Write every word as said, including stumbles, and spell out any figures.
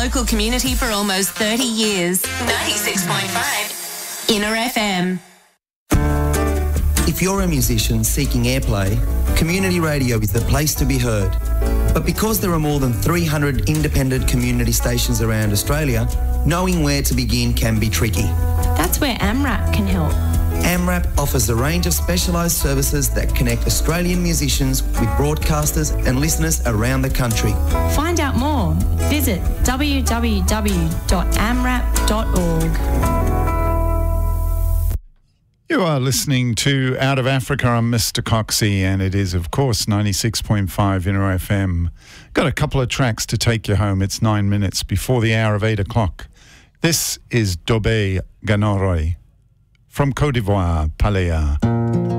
local community for almost thirty years. ninety-six point five Inner F M. If you're a musician seeking airplay, community radio is the place to be heard. But because there are more than three hundred independent community stations around Australia, knowing where to begin can be tricky. That's where AMRAP can help. AMRAP offers a range of specialised services that connect Australian musicians with broadcasters and listeners around the country. Find out more. Visit w w w dot amrap dot org. You are listening to Out of Africa. I'm Mister Coxie, and it is, of course, ninety-six point five Inner F M. Got a couple of tracks to take you home. It's nine minutes before the hour of eight o'clock. This is Dobe Ganoroy from Côte d'Ivoire, Paléa.